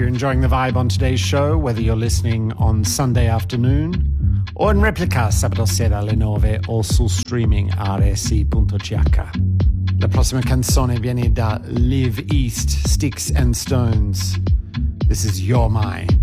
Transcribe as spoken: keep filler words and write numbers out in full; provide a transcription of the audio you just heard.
you're enjoying the vibe on today's show, whether you're listening on Sunday afternoon o in replica sabato sera alle nove o sul streaming r s i punto c h. La prossima canzone viene da Live East, Sticks and Stones. This is You're Mine.